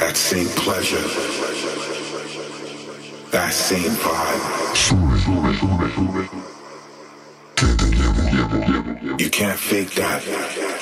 that same pleasure, that same vibe. You can't fake that.